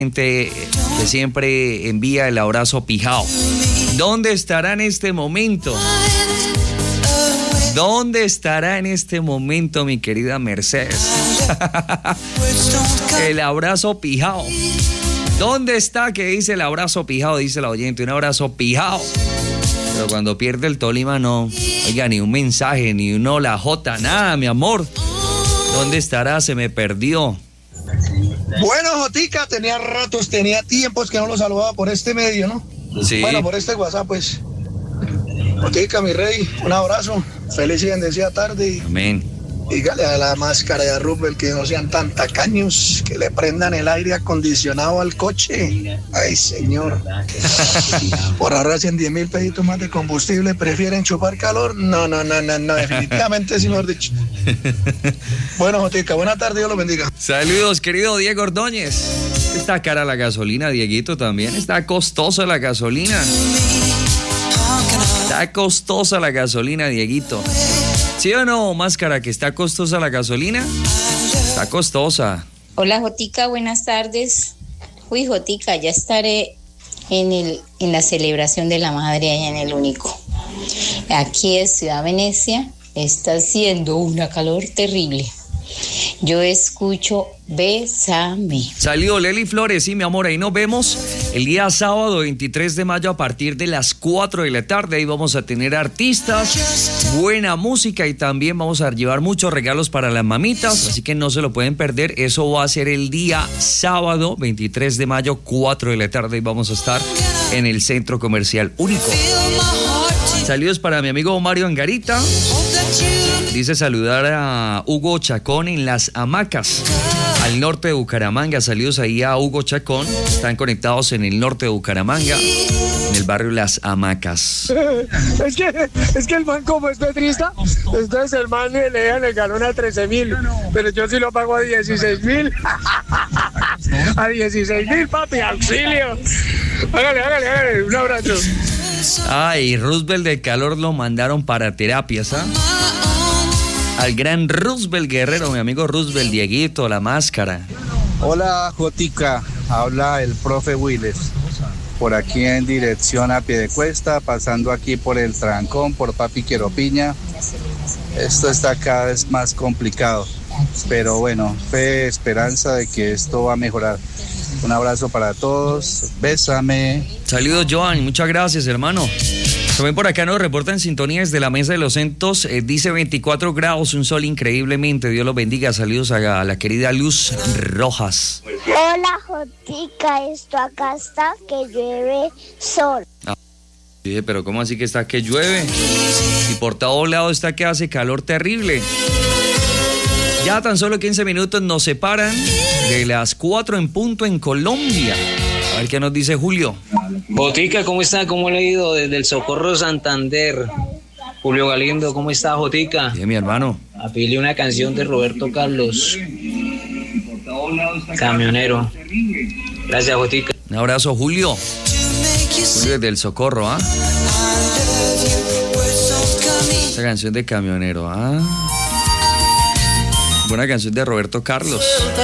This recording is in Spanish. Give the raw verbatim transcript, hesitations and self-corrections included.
Que siempre envía el abrazo pijao. ¿Dónde estará en este momento? ¿Dónde estará en este momento mi querida Mercedes? El abrazo pijao. ¿Dónde está que dice el abrazo pijao? Dice la oyente, un abrazo pijao. Pero cuando pierde el Tolima no, oiga, ni un mensaje, ni un hola, jota, nada, mi amor. ¿Dónde estará? Se me perdió. Bueno, Jotica, tenía ratos, tenía tiempos que no lo saludaba por este medio, ¿no? Sí. Bueno, por este WhatsApp, pues. Jotica, mi rey, un abrazo. Feliz y bendecida tarde. Y amén. Dígale a la máscara de Rubel que no sean tan tacaños, que le prendan el aire acondicionado al coche. Ay, señor. Por ahorrarse diez mil peditos más de combustible, ¿prefieren chupar calor? No, no, no, no, no, definitivamente sí, mejor dicho. Bueno, Jotica, buena tarde, Dios los bendiga. Saludos, querido Diego Ordóñez. Está cara la gasolina, Dieguito, también. Está costosa la gasolina. Está costosa la gasolina, Dieguito. ¿Sí o no, Máscara, que está costosa la gasolina? Está costosa. Hola, Jotica, buenas tardes. Uy, Jotica, ya estaré en el en la celebración de la madre allá en el Único. Aquí en Ciudad Venecia está haciendo una calor terrible. Yo escucho Bésame. Salió Leli Flores, sí, mi amor, ahí nos vemos el día sábado veintitrés de mayo a partir de las cuatro de la tarde. Ahí vamos a tener artistas, buena música y también vamos a llevar muchos regalos para las mamitas, así que no se lo pueden perder. Eso va a ser el día sábado veintitrés de mayo, cuatro de la tarde, y vamos a estar en el Centro Comercial Único. Saludos para mi amigo Mario Angarita. Dice saludar a Hugo Chacón en Las Hamacas, al norte de Bucaramanga. Saludos ahí a Hugo Chacón. Están conectados en el norte de Bucaramanga, en el barrio Las Hamacas. Es que, es que el man, como es petrista, entonces el man le dejan el galón a trece mil, pero yo sí lo pago a dieciséis mil. A dieciséis mil, papi, auxilio. Hágale, hágale, hágale, un abrazo. Ay, Roosevelt del Calor lo mandaron para terapias, ¿ah? Al gran Roosevelt Guerrero, mi amigo Roosevelt, Dieguito, la máscara. Hola, Jotica, habla el profe Willes, por aquí en dirección a Piedecuesta, pasando aquí por el Trancón, por Papi Quiero Piña. Esto está cada vez más complicado, pero bueno, fe, esperanza de que esto va a mejorar. Un abrazo para todos, bésame. Saludos, Joan, muchas gracias, hermano. También por acá nos reportan sintonías de la Mesa de los Centos. Eh, dice veinticuatro grados, un sol increíblemente. Dios los bendiga. Saludos a, a la querida Luz Rojas. Hola, Jotica, esto acá está que llueve sol. Ah, sí, pero ¿cómo así que está que llueve? Y por todos lados está que hace calor terrible. Ya tan solo quince minutos nos separan de las cuatro en punto en Colombia. A ver qué nos dice Julio. Jotica, ¿cómo está? ¿Cómo le ha ido? Desde el Socorro Santander. Julio Galindo, ¿cómo está, Jotica? Bien, mi hermano. A pedirle una canción de Roberto Carlos, Camionero. Gracias, Jotica. Un abrazo, Julio. Julio desde el Socorro, ¿ah? Esa canción de Camionero, ¿ah? Buena canción de Roberto Carlos.